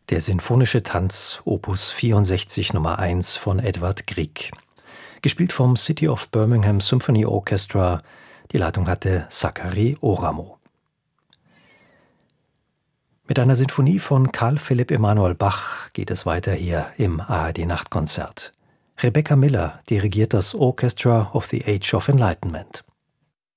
Der Sinfonische Tanz Opus 64 Nummer 1 von Edvard Grieg. Gespielt vom City of Birmingham Symphony Orchestra. Die Leitung hatte Sakari Oramo. Mit einer Sinfonie von Carl Philipp Emanuel Bach geht es weiter hier im ARD-Nachtkonzert. Rebecca Miller dirigiert das Orchestra of the Age of Enlightenment.